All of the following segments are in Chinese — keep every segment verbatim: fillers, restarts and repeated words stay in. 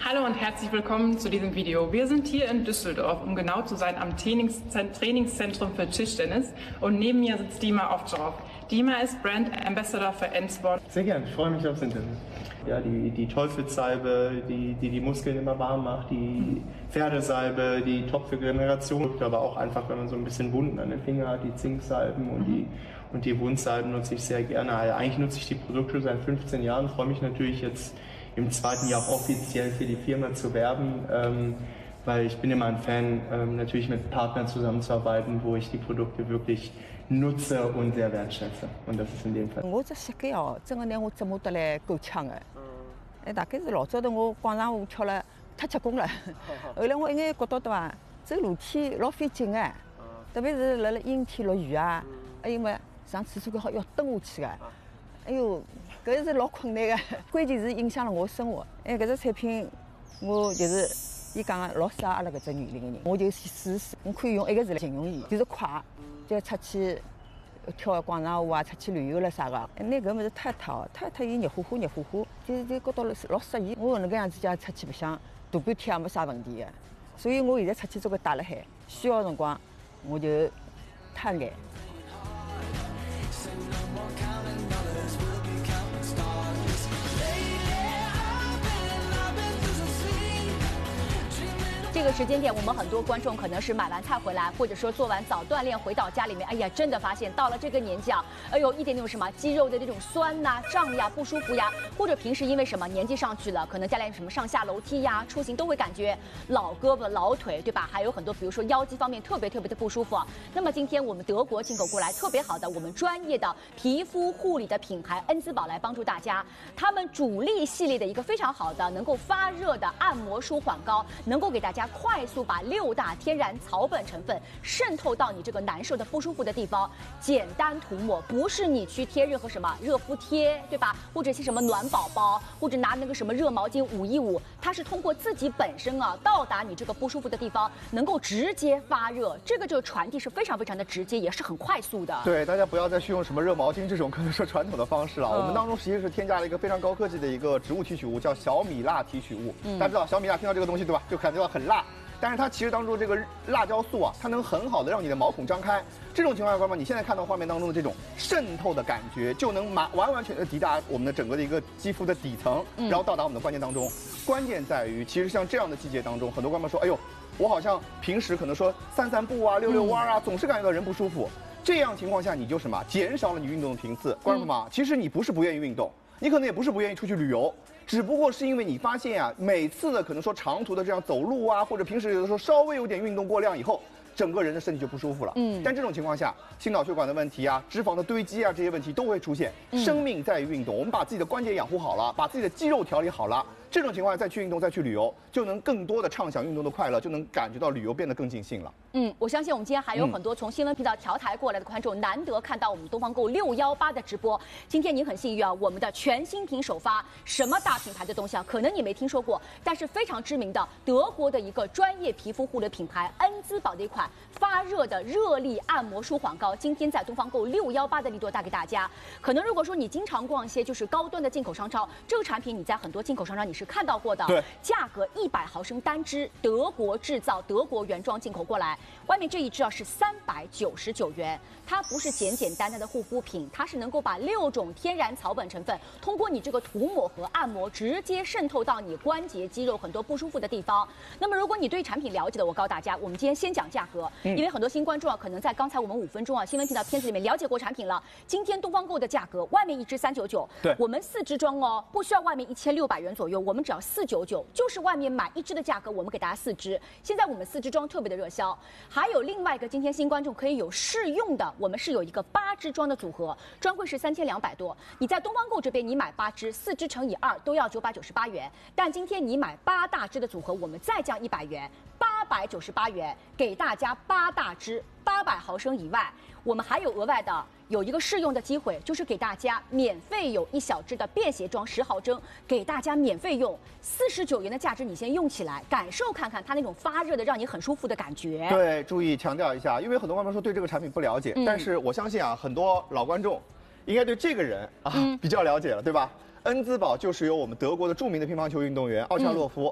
Hallo und herzlich willkommen zu diesem Video. Wir sind hier in Düsseldorf, um genau zu sein, am Trainingszentrum für Tischtennis. Und neben mir sitzt Dima Ovtcharov. Dima ist Brand Ambassador für N-Sport. Sehr gerne, ich freue mich aufs Interview. Ja, die, die Teufelssalbe, die, die die Muskeln immer warm macht, die Pferdesalbe, die top für Regeneration, aber auch einfach, wenn man so ein bisschen Wunden an den Fingern hat, die Zinksalben und die, und die Wundsalben nutze ich sehr gerne. Also eigentlich nutze ich die Produkte seit fünfzehn Jahren, freue mich natürlich jetzt im zweiten Jahr auch offiziell für die Firma zu werben, ähm, weil ich bin immer ein Fan, ähm, natürlich mit Partnern zusammenzuarbeiten, wo ich die Produkte wirklich nutze und sehr wertschätze. Und das ist in dem Fall. 我这膝盖哦，真的拿我折磨得来够呛的。哎，大概是老早头我广场舞跳了太吃功了，后来我一眼觉得对伐，走楼梯老费劲的，特别是辣辣阴天落雨啊，还有么上厕所搿好要蹲下去的，哎哟，搿是老困难的。关键是影响了我生活。哎，搿只产品我就是。 伊讲个老适合阿拉搿只年龄个人，我就去试试。我可以用一个字来形容伊，就是快，就出去跳广场舞啊，出去旅游了啥个。拿搿物事脱一脱，脱一脱伊热乎乎、热乎乎，就就觉得老适宜。我搿能介样子家出去白相，大半天也没啥问题个。所以我现在出去做个带辣海，需要辰光我就脱眼。 这个时间点，我们很多观众可能是买完菜回来，或者说做完早锻炼回到家里面，哎呀，真的发现到了这个年纪啊，哎呦，一点那种什么肌肉的这种酸呐、胀呀、不舒服呀，或者平时因为什么年纪上去了，可能家里什么上下楼梯呀、出行都会感觉老胳膊、老腿，对吧？还有很多，比如说腰肌方面特别特别的不舒服。那么今天我们德国进口过来特别好的我们专业的皮肤护理的品牌恩姿宝来帮助大家，他们主力系列的一个非常好的能够发热的按摩舒缓膏，能够给大家 快速把六大天然草本成分渗透到你这个难受的不舒服的地方，简单涂抹，不是你去贴任何什么热敷贴，对吧？或者是什么暖宝宝，或者拿那个什么热毛巾捂一捂，它是通过自己本身啊到达你这个不舒服的地方，能够直接发热，这个这个传递是非常非常的直接，也是很快速的。 对，大家不要再去用什么热毛巾这种可能说传统的方式了。嗯、我们当中实际是添加了一个非常高科技的一个植物提取物，叫小米辣提取物。嗯、大家知道小米辣听到这个东西对吧，就感觉到很辣。 但是它其实当中这个辣椒素啊，它能很好的让你的毛孔张开。这种情况下，观众，你现在看到画面当中的这种渗透的感觉，就能完完完全全抵达我们的整个的一个肌肤的底层，然后到达我们的关节当中。关键在于，其实像这样的季节当中，很多观众说，哎呦，我好像平时可能说散散步啊、溜溜弯啊，总是感觉到人不舒服。这样情况下，你就什么减少了你运动的频次。观众们，其实你不是不愿意运动。 你可能也不是不愿意出去旅游，只不过是因为你发现啊，每次的可能说长途的这样走路啊，或者平时有的时候稍微有点运动过量以后，整个人的身体就不舒服了。嗯，但这种情况下，心脑血管的问题啊、脂肪的堆积啊这些问题都会出现。嗯、生命在于运动，我们把自己的关节养护好了，把自己的肌肉调理好了。 这种情况下再去运动、再去旅游，就能更多的畅享运动的快乐，就能感觉到旅游变得更尽兴了。 嗯，我相信我们今天还有很多从新闻频道调台过来的观众，难得看到我们东方购六一八的直播。今天您很幸运啊，我们的全新品首发，什么大品牌的东西啊？可能你没听说过，但是非常知名的德国的一个专业皮肤护理品牌恩姿宝的一款发热的热力按摩舒缓膏，今天在东方购六一八的力度带给大家。可能如果说你经常逛一些就是高端的进口商超，这个产品你在很多进口商超你是 是看到过的， 对， 价格一百毫升单支，德国制造，德国原装进口过来。外面这一支啊是三百九十九元，它不是简简单单的护肤品，它是能够把六种天然草本成分通过你这个涂抹和按摩，直接渗透到你关节、肌肉很多不舒服的地方。那么如果你对产品了解的，我告诉大家，我们今天先讲价格，嗯、因为很多新观众啊，可能在刚才我们五分钟啊新闻频道片子里面了解过产品了。今天东方购的价格，外面一支三九九， 对， 我们四支装哦，不需要外面一千六百元左右。 我们只要四九九，就是外面买一支的价格，我们给大家四支。现在我们四支装特别的热销，还有另外一个今天新观众可以有试用的，我们是有一个八支装的组合，专柜是三千两百多。你在东方购这边你买八支，四支乘以二都要九百九十八元，但今天你买八大支的组合，我们再降一百元，八百九十八元给大家八大支，八百毫升以外，我们还有额外的。 有一个试用的机会，就是给大家免费有一小支的便携装十毫升，给大家免费用，四十九元的价值，你先用起来，感受看看它那种发热的让你很舒服的感觉。 对，注意强调一下，因为很多观众说对这个产品不了解，嗯、但是我相信啊，很多老观众应该对这个人啊、嗯、比较了解了，对吧？恩姿宝就是由我们德国的著名的乒乓球运动员奥恰洛夫。嗯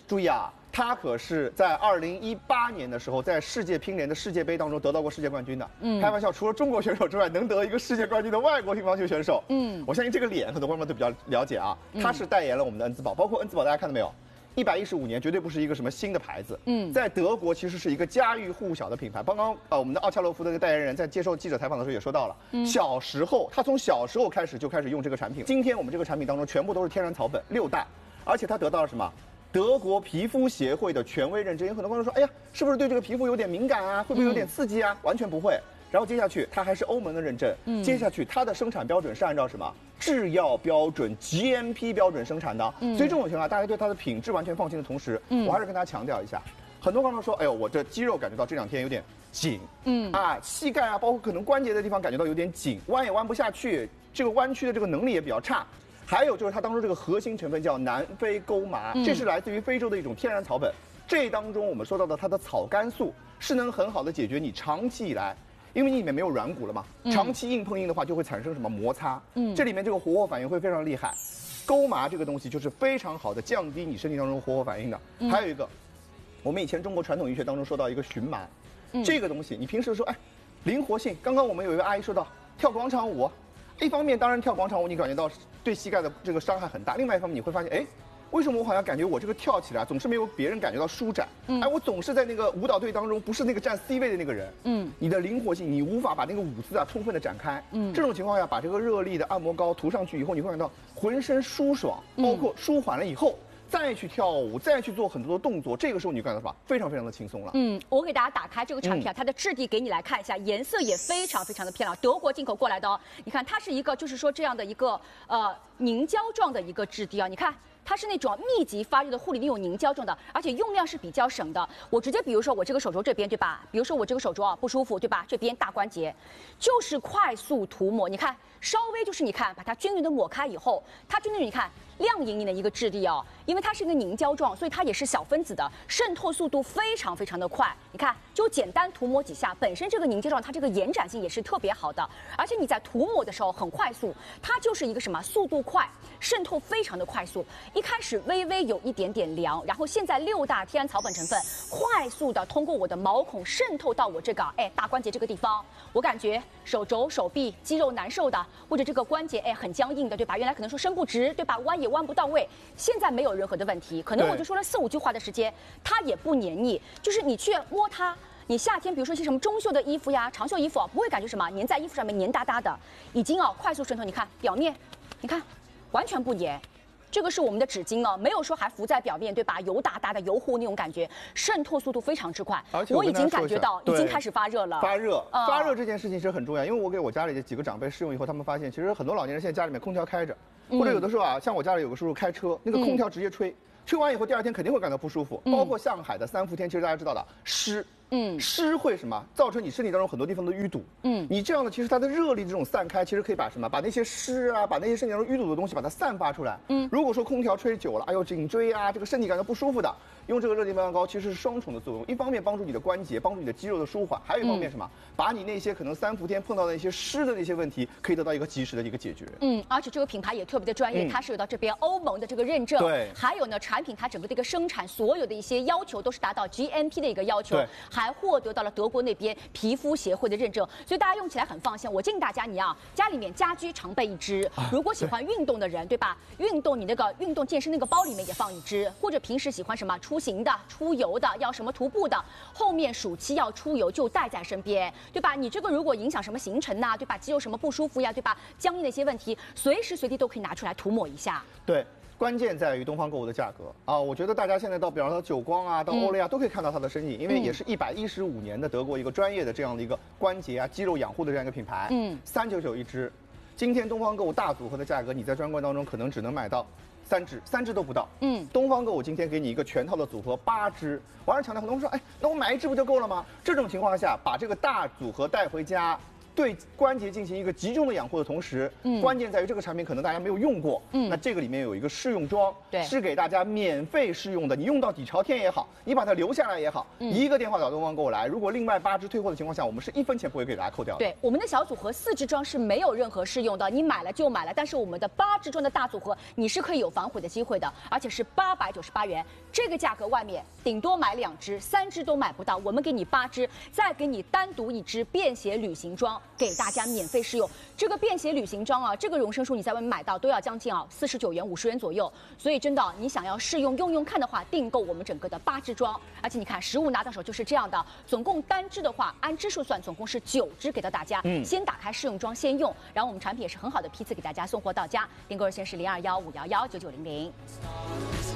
注意啊，他可是在二零一八年的时候，在世界乒联的世界杯当中得到过世界冠军的。嗯，开玩笑，除了中国选手之外，能得一个世界冠军的外国乒乓球选手，嗯，我相信这个脸很多观众都比较了解啊。他是代言了我们的恩兹堡，包括恩兹堡，大家看到没有？一百一十五年绝对不是一个什么新的牌子，嗯，在德国其实是一个家喻户晓的品牌。刚刚呃，我们的奥恰洛夫的那个代言人在接受记者采访的时候也说到了，嗯、小时候他从小时候开始就开始用这个产品。今天我们这个产品当中全部都是天然草本，六代，而且他得到了什么？德国皮肤协会的权威认证。有很多观众说，哎呀，是不是对这个皮肤有点敏感啊？会不会有点刺激啊？嗯、完全不会。然后接下去它还是欧盟的认证，嗯、接下去它的生产标准是按照什么制药标准 G M P 标准生产的，嗯、所以这种情况大家对它的品质完全放心的同时，嗯、我还是跟大家强调一下，很多观众说，哎呦，我这肌肉感觉到这两天有点紧，嗯啊，膝盖啊，包括可能关节的地方感觉到有点紧，弯也弯不下去，这个弯曲的这个能力也比较差。还有就是它当中这个核心成分叫南非钩麻，嗯、这是来自于非洲的一种天然草本。这当中我们说到的它的草苷素是能很好的解决你长期以来。因为你里面没有软骨了嘛，长期硬碰硬的话就会产生什么摩擦，嗯，这里面这个活活反应会非常厉害。钩麻这个东西就是非常好的降低你身体当中活活反应的。嗯、还有一个，我们以前中国传统医学当中说到一个荨麻，嗯、这个东西你平时说哎，灵活性。刚刚我们有一位阿姨说到跳广场舞，一方面当然跳广场舞你感觉到对膝盖的这个伤害很大，另外一方面你会发现哎。为什么我好像感觉我这个跳起来总是没有别人感觉到舒展？嗯，哎，我总是在那个舞蹈队当中不是那个站 C 位的那个人。嗯，你的灵活性，你无法把那个舞姿啊充分的展开。嗯，这种情况下，把这个热力的按摩膏涂上去以后，你会感到浑身舒爽，包括舒缓了以后。再去跳舞，再去做很多的动作，这个时候你感到什么？非常非常的轻松了。 嗯，我给大家打开这个产品啊，嗯、它的质地给你来看一下，颜色也非常非常的漂亮，德国进口过来的哦。你看，它是一个就是说这样的一个呃凝胶状的一个质地啊，你看。它是那种密集发热的护理那种凝胶状的，而且用量是比较省的。我直接比如说我这个手肘这边对吧？比如说我这个手肘啊不舒服对吧？这边大关节，就是快速涂抹，你看稍微就是你看把它均匀的抹开以后，它就那种你看亮莹莹的一个质地哦，因为它是一个凝胶状，所以它也是小分子的，渗透速度非常非常的快。你看就简单涂抹几下，本身这个凝胶状它这个延展性也是特别好的，而且你在涂抹的时候很快速，它就是一个什么速度快，渗透非常的快速。一开始微微有一点点凉，然后现在六大天然草本成分快速的通过我的毛孔渗透到我这个哎大关节这个地方，我感觉手肘、手臂肌肉难受的，或者这个关节哎很僵硬的，对吧？原来可能说伸不直，对吧？弯也弯不到位，现在没有任何的问题。可能我就说了四五句话的时间，它也不黏腻，就是你去摸它。你夏天比如说一些什么中袖的衣服呀、长袖衣服啊，不会感觉什么粘在衣服上面黏哒哒的，已经啊快速渗透。你看表面，你看完全不粘。这个是我们的纸巾哦，没有说还浮在表面，对吧？油哒哒的油乎那种感觉，渗透速度非常之快。 而且我, 我已经感觉到已经开始发热了。 发热，呃、发热这件事情是很重要，因为我给我家里的几个长辈试用以后，他们发现其实很多老年人现在家里面空调开着，或者有的时候啊，像我家里有个叔叔开车，那个空调直接吹，嗯、吹完以后第二天肯定会感到不舒服。嗯、包括上海的三伏天，其实大家知道的湿。嗯，湿会什么造成你身体当中很多地方的淤堵？嗯，你这样的其实它的热力这种散开，其实可以把什么把那些湿啊，把那些身体当中淤堵的东西把它散发出来。嗯，如果说空调吹久了，哎呦颈椎啊，这个身体感到不舒服的，用这个热力面膏其实是双重的作用，一方面帮助你的关节，帮助你的肌肉的舒缓，还有一方面什么，嗯、把你那些可能三伏天碰到的一些湿的那些问题，可以得到一个及时的一个解决。嗯， 而且这个品牌也特别的专业，嗯、它是有到这边欧盟的这个认证， 对， 还有呢产品它整个的一个生产所有的一些要求都是达到 G M P 的一个要求， 对， 还获得到了。德国那边皮肤协会的认证，所以大家用起来很放心。我建议大家，你啊，家里面家居常备一支。如果喜欢运动的人，对吧？运动你那个运动健身那个包里面也放一支，或者平时喜欢什么出行的、出游的，要什么徒步的，后面暑期要出游就带在身边，对吧？你这个如果影响什么行程呐、啊，对吧？肌肉什么不舒服呀，对吧？僵硬的一些问题，随时随地都可以拿出来涂抹一下。 对。关键在于东方购物的价格啊！我觉得大家现在到，比方说久光啊，到欧莱啊，都可以看到它的身影，因为也是一百一十五年的德国一个专业的这样的一个关节啊、肌肉养护的这样一个品牌。嗯，三九九一支，今天东方购物大组合的价格，你在专柜当中可能只能买到三支，三支都不到。嗯，东方购物今天给你一个全套的组合八支，我还是强调，很多人说，哎，那我买一支不就够了吗？这种情况下，把这个大组合带回家。 对关节进行一个集中的养护的同时，嗯，关键在于这个产品可能大家没有用过，嗯，那这个里面有一个试用装， 对， 是给大家免费试用的，你用到底朝天也好，你把它留下来也好，嗯、一个电话打东方购来，如果另外八支退货的情况下，我们是一分钱不会给大家扣掉的。 对，我们的小组合四支装是没有任何试用的，你买了就买了，但是我们的八支装的大组合你是可以有反悔的机会的，而且是八百九十八元，这个价格外面顶多买两支，三支都买不到，我们给你八支，再给你单独一支便携旅行装给大家免费试用。这个便携旅行装啊，这个容身数你在外面买到都要将近啊四十九元、五十元左右，所以真的你想要试用用用看的话，订购我们整个的八支装，而且你看实物拿到手就是这样的，总共单支的话按支数算，总共是九支给到大家。嗯，先打开试用装先用，然后我们产品也是很好的批次给大家送货到家，订购热线是零二幺五幺幺九九零零。